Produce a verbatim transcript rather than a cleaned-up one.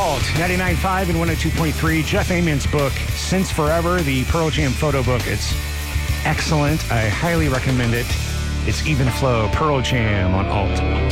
Alt, ninety-nine point five and one oh two point three. Jeff Amen's book, Since Forever, the Pearl Jam photo book. It's excellent. I highly recommend it. It's Even Flow, Pearl Jam on Alt.